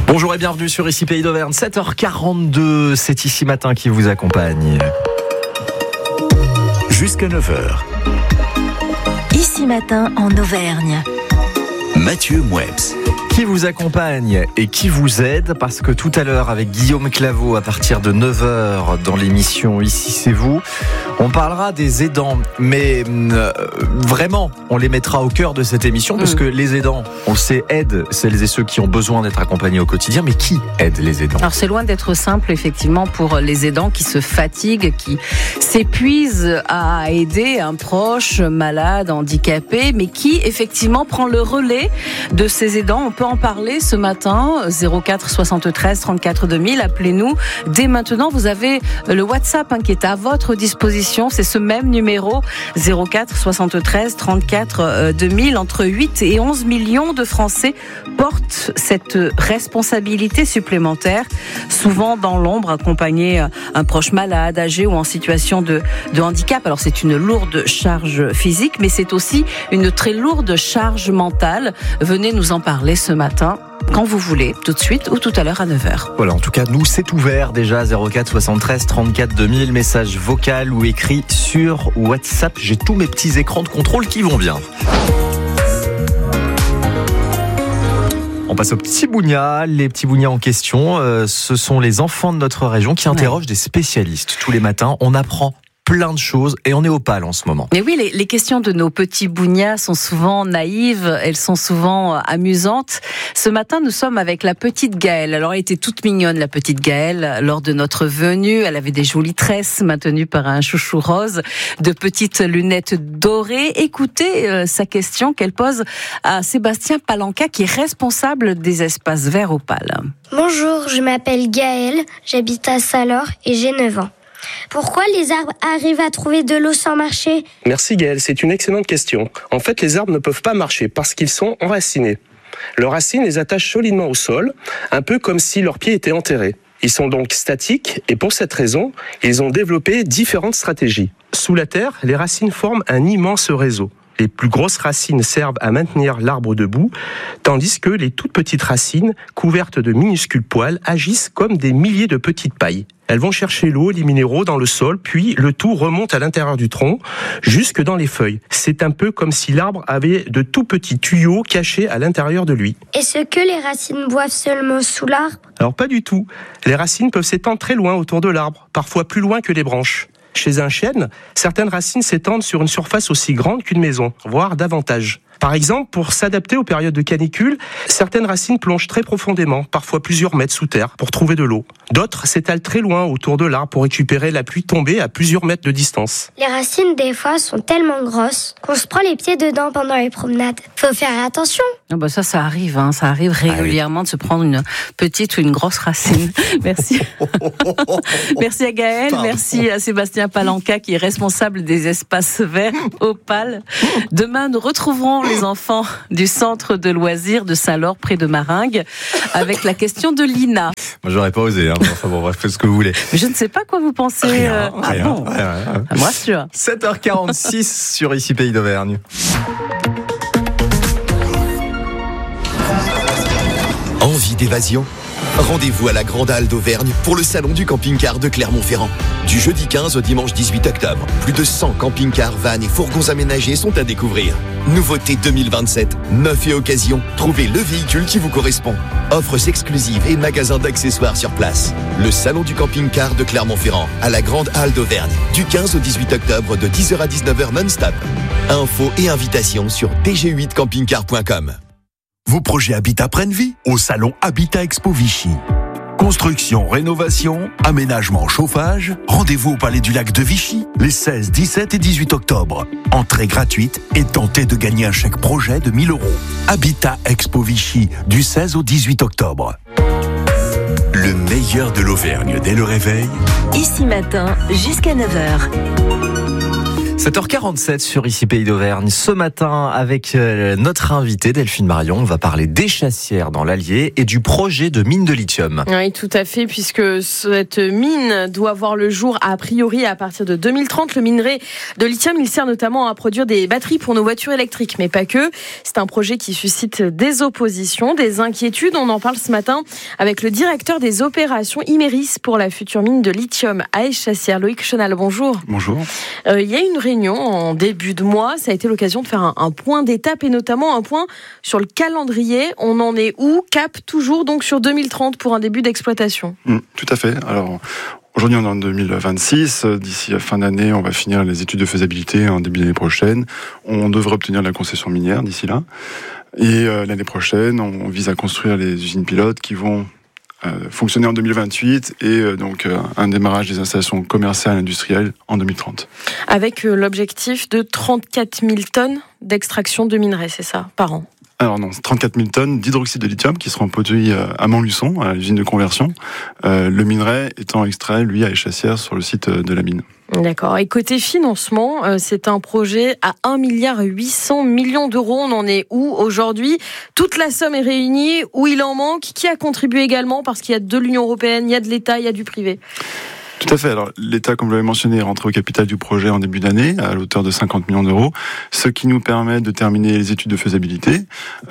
Bonjour et bienvenue sur Ici Pays d'Auvergne, 7h42, c'est Ici Matin qui vous accompagne. Jusqu'à 9h. Ici Matin en Auvergne. Mathieu Mouebs. Qui vous accompagne et qui vous aide, parce que tout à l'heure avec Guillaume Claveau à partir de 9h dans l'émission Ici c'est vous, on parlera des aidants, mais vraiment on les mettra au cœur de cette émission parce que les aidants, on le sait, aident celles et ceux qui ont besoin d'être accompagnés au quotidien, mais qui aide les aidants ? Alors c'est loin d'être simple effectivement pour les aidants qui se fatiguent, qui s'épuisent à aider un proche malade, handicapé, mais qui effectivement prend le relais de ces aidants. On peut en parler ce matin, 04 73 34 2000, appelez-nous dès maintenant. Vous avez le WhatsApp qui est à votre disposition, c'est ce même numéro, 04 73 34 2000. Entre 8 et 11 millions de Français portent cette responsabilité supplémentaire, souvent dans l'ombre, accompagner un proche malade, âgé ou en situation de handicap. Alors c'est une lourde charge physique, mais c'est aussi une très lourde charge mentale. Venez nous en parler ce matin, quand vous voulez, tout de suite ou tout à l'heure à 9h. Voilà, en tout cas, nous, c'est ouvert déjà, 04 73 34 2000, message vocal ou écrit sur WhatsApp. J'ai tous mes petits écrans de contrôle qui vont bien. On passe aux petits bougnats. Les petits bougnats en question, ce sont les enfants de notre région qui interrogent des spécialistes. Tous les matins, on apprend plein de choses et on est au pal en ce moment. Mais oui, les questions de nos petits bougnats sont souvent naïves, elles sont souvent amusantes. Ce matin, nous sommes avec la petite Gaëlle. Alors, elle était toute mignonne, la petite Gaëlle, lors de notre venue. Elle avait des jolies tresses maintenues par un chouchou rose, de petites lunettes dorées. Écoutez sa question qu'elle pose à Sébastien Palanca, qui est responsable des espaces verts au pal. Bonjour, je m'appelle Gaëlle, j'habite à Salors et j'ai 9 ans. Pourquoi les arbres arrivent à trouver de l'eau sans marcher ? Merci Gaëlle, c'est une excellente question. En fait, les arbres ne peuvent pas marcher parce qu'ils sont enracinés. Leurs racines les attachent solidement au sol, un peu comme si leurs pieds étaient enterrés. Ils sont donc statiques et pour cette raison, ils ont développé différentes stratégies. Sous la terre, les racines forment un immense réseau. Les plus grosses racines servent à maintenir l'arbre debout, tandis que les toutes petites racines, couvertes de minuscules poils, agissent comme des milliers de petites pailles. Elles vont chercher l'eau et les minéraux dans le sol, puis le tout remonte à l'intérieur du tronc, jusque dans les feuilles. C'est un peu comme si l'arbre avait de tout petits tuyaux cachés à l'intérieur de lui. Est-ce que les racines boivent seulement sous l'arbre ? Alors pas du tout. Les racines peuvent s'étendre très loin autour de l'arbre, parfois plus loin que les branches. Chez un chêne, certaines racines s'étendent sur une surface aussi grande qu'une maison, voire davantage. Par exemple, pour s'adapter aux périodes de canicule, certaines racines plongent très profondément, parfois plusieurs mètres sous terre, pour trouver de l'eau. D'autres s'étalent très loin autour de l'arbre pour récupérer la pluie tombée à plusieurs mètres de distance. Les racines, des fois, sont tellement grosses qu'on se prend les pieds dedans pendant les promenades. Faut faire attention. Ça arrive, ça arrive régulièrement de se prendre une petite ou une grosse racine. Merci. Merci à Gaëlle, merci à Sébastien Palanca qui est responsable des espaces verts au PAL. Demain, nous retrouverons les enfants du centre de loisirs de Saint-Laure près de Maringues avec la question de Lina. Moi, j'aurais pas osé. Enfin bon, bref, faites ce que vous voulez. Mais je ne sais pas quoi vous pensez. Rien. Moi, sûr. 7h46 sur Ici Pays d'Auvergne. Envie d'évasion ? Rendez-vous à la Grande Halle d'Auvergne pour le salon du camping-car de Clermont-Ferrand. Du jeudi 15 au dimanche 18 octobre, plus de 100 camping-cars, vannes et fourgons aménagés sont à découvrir. Nouveauté 2027, neuf et occasion, trouvez le véhicule qui vous correspond. Offres exclusives et magasins d'accessoires sur place. Le salon du camping-car de Clermont-Ferrand à la Grande Halle d'Auvergne, du 15 au 18 octobre de 10h à 19h non-stop. Infos et invitations sur tg8campingcar.com. Vos projets Habitat prennent vie au salon Habitat Expo Vichy. Construction, rénovation, aménagement, chauffage. Rendez-vous au Palais du Lac de Vichy les 16, 17 et 18 octobre. Entrée gratuite et tentez de gagner un chèque projet de 1 000 €. Habitat Expo Vichy du 16 au 18 octobre. Le meilleur de l'Auvergne dès le réveil. Ici Matin jusqu'à 9h. 7h47 sur Ici Pays d'Auvergne. Ce matin, avec notre invitée Delphine Marion, on va parler d'Échassières dans l'Allier et du projet de mine de lithium. Oui, tout à fait, puisque cette mine doit voir le jour a priori à partir de 2030. Le minerai de lithium, il sert notamment à produire des batteries pour nos voitures électriques, mais pas que. C'est un projet qui suscite des oppositions, des inquiétudes. On en parle ce matin avec le directeur des opérations Imerys pour la future mine de lithium à Échassières, Loïc Chenal. Bonjour. Bonjour. Il y a une réunion en début de mois, ça a été l'occasion de faire un point d'étape et notamment un point sur le calendrier. On en est où? Cap toujours donc sur 2030 pour un début d'exploitation. Tout à fait. Alors aujourd'hui on est en 2026, d'ici la fin d'année on va finir les études de faisabilité en début d'année prochaine. On devrait obtenir la concession minière d'ici là. Et l'année prochaine on vise à construire les usines pilotes qui vont fonctionner en 2028 et donc un démarrage des installations commerciales et industrielles en 2030. Avec l'objectif de 34 000 tonnes d'extraction de minerais, c'est ça, par an? Alors non, 34 000 tonnes d'hydroxyde de lithium qui seront produits à Montluçon, à l'usine de conversion. Le minerai étant extrait, lui, à Échassières, sur le site de la mine. D'accord. Et côté financement, c'est un projet à 1,8 milliard d'euros. On en est où aujourd'hui? Toute la somme est réunie, où il en manque? Qui a contribué également? Parce qu'il y a de l'Union européenne, il y a de l'État, il y a du privé. Tout à fait. Alors, l'État, comme vous l'avez mentionné, est rentré au capital du projet en début d'année, à l'auteur de 50 millions d'euros, ce qui nous permet de terminer les études de faisabilité.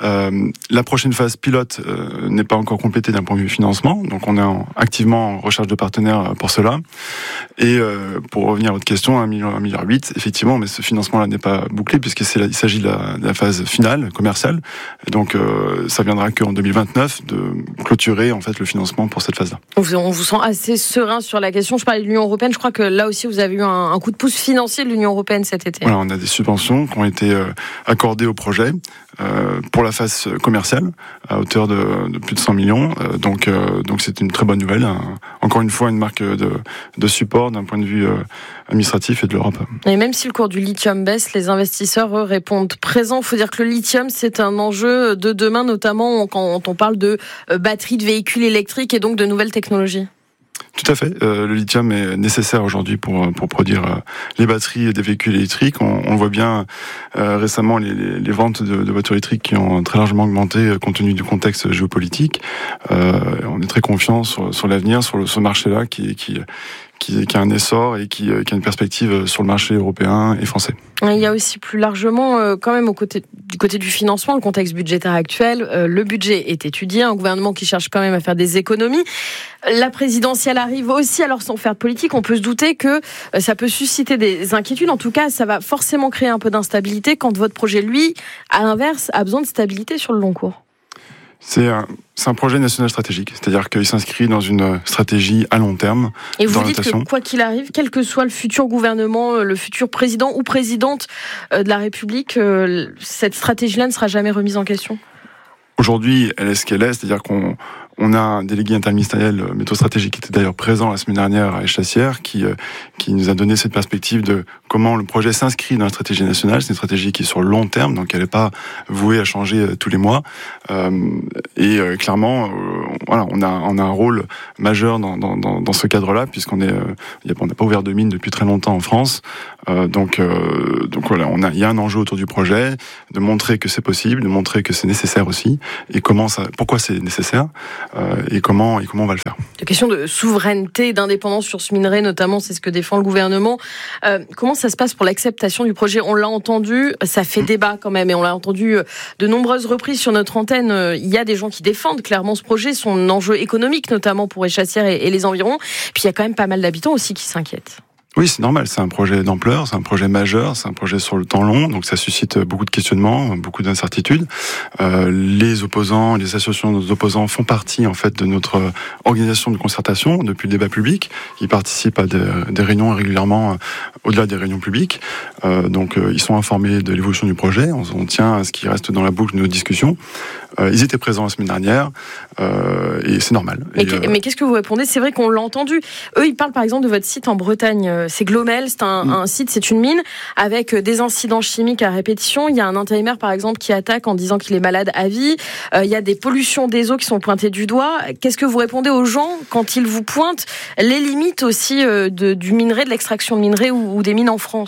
La prochaine phase pilote n'est pas encore complétée d'un point de vue financement, donc on est activement en recherche de partenaires pour cela. Et pour revenir à votre question, 1,8 milliard, effectivement, mais ce financement-là n'est pas bouclé, puisqu'il s'agit de la phase finale, commerciale. Et donc, ça viendra qu'en 2029 de clôturer, en fait, le financement pour cette phase-là. On vous sent assez serein sur la question. Je parlais de l'Union européenne, je crois que là aussi vous avez eu un coup de pouce financier de l'Union européenne cet été. Voilà, on a des subventions qui ont été accordées au projet pour la phase commerciale à hauteur de plus de 100 millions. Donc c'est une très bonne nouvelle. Encore une fois, une marque de support d'un point de vue administratif et de l'Europe. Et même si le cours du lithium baisse, les investisseurs eux, répondent présents. Il faut dire que le lithium, c'est un enjeu de demain, notamment quand on parle de batteries de véhicules électriques et donc de nouvelles technologies. Tout à fait. Le lithium est nécessaire aujourd'hui pour produire les batteries des véhicules électriques. On voit bien récemment les ventes de voitures électriques qui ont très largement augmenté compte tenu du contexte géopolitique. On est très confiant sur l'avenir, sur ce marché-là qui a un essor et qui a une perspective sur le marché européen et français. Il y a aussi plus largement, quand même, du côté du financement, le contexte budgétaire actuel. Le budget est étudié, un gouvernement qui cherche quand même à faire des économies. La présidentielle arrive aussi, alors sans faire de politique, on peut se douter que ça peut susciter des inquiétudes. En tout cas, ça va forcément créer un peu d'instabilité quand votre projet, lui, à l'inverse, a besoin de stabilité sur le long cours. C'est un projet national stratégique, c'est-à-dire qu'il s'inscrit dans une stratégie à long terme. Et vous dites que quoi qu'il arrive, quel que soit le futur gouvernement, le futur président ou présidente de la République, cette stratégie-là ne sera jamais remise en question? Aujourd'hui, elle est ce qu'elle est, c'est-à-dire qu'on a un délégué interministériel météo stratégique qui était d'ailleurs présent la semaine dernière à Échassières, qui nous a donné cette perspective de comment le projet s'inscrit dans la stratégie nationale. C'est une stratégie qui est sur le long terme, donc elle n'est pas vouée à changer tous les mois. Clairement, voilà, on a un rôle majeur dans ce cadre-là, puisqu'on n'a pas ouvert de mine depuis très longtemps en France. Donc voilà, il y a un enjeu autour du projet, de montrer que c'est possible, de montrer que c'est nécessaire aussi, et pourquoi c'est nécessaire. Et comment on va le faire. La question de souveraineté et d'indépendance sur ce minerai, notamment, c'est ce que défend le gouvernement. Comment ça se passe pour l'acceptation du projet? On l'a entendu, ça fait débat quand même, et on l'a entendu de nombreuses reprises sur notre antenne. Il y a des gens qui défendent clairement ce projet, son enjeu économique, notamment pour Échassières et les environs. Puis il y a quand même pas mal d'habitants aussi qui s'inquiètent. Oui, c'est normal, c'est un projet d'ampleur, c'est un projet majeur, c'est un projet sur le temps long, donc ça suscite beaucoup de questionnements, beaucoup d'incertitudes. Les opposants, les associations d'opposants font partie en fait de notre organisation de concertation depuis le débat public. Ils participent à des réunions régulièrement, au-delà des réunions publiques. Donc ils sont informés de l'évolution du projet, on tient à ce qui reste dans la boucle de nos discussions. Ils étaient présents la semaine dernière, et c'est normal. Mais qu'est-ce que vous répondez? C'est vrai qu'on l'a entendu. Eux, ils parlent par exemple de votre site en Bretagne. C'est Glomel, c'est un site, c'est une mine avec des incidents chimiques à répétition. Il y a un intérimaire par exemple qui attaque en disant qu'il est malade à vie. Il y a des pollutions des eaux qui sont pointées du doigt. Qu'est-ce que vous répondez aux gens quand ils vous pointent les limites aussi du minerai, de l'extraction de minerai ou des mines en France?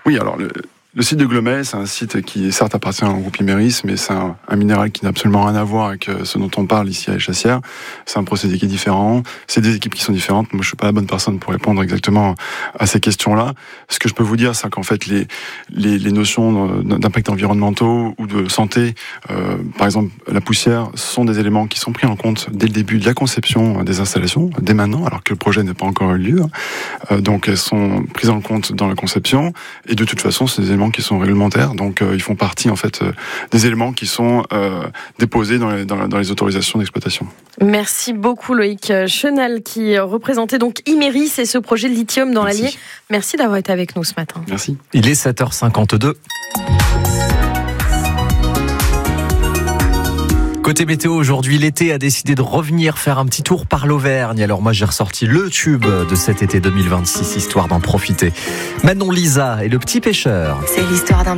Oui, alors le site de Glomet, c'est un site qui certes appartient au groupe Imerys, mais c'est un minéral qui n'a absolument rien à voir avec ce dont on parle ici à Échassières. C'est un procédé qui est différent, c'est des équipes qui sont différentes. Moi, je suis pas la bonne personne pour répondre exactement à ces questions-là. Ce que je peux vous dire, c'est qu'en fait, les notions d'impact environnementaux ou de santé, par exemple la poussière, sont des éléments qui sont pris en compte dès le début de la conception des installations, dès maintenant, alors que le projet n'a pas encore eu lieu. Donc, elles sont prises en compte dans la conception, et de toute façon, c'est des éléments qui sont réglementaires, donc ils font partie en fait des éléments qui sont déposés dans les autorisations d'exploitation. Merci beaucoup Loïc Chenal qui représentait donc Imerys et ce projet de lithium dans l'Allier. Merci d'avoir été avec nous ce matin. Merci. Il est 7h52. Côté météo, aujourd'hui, l'été a décidé de revenir faire un petit tour par l'Auvergne. Alors moi, j'ai ressorti le tube de cet été 2026, histoire d'en profiter. Manon Lisa et le petit pêcheur. C'est l'histoire d'un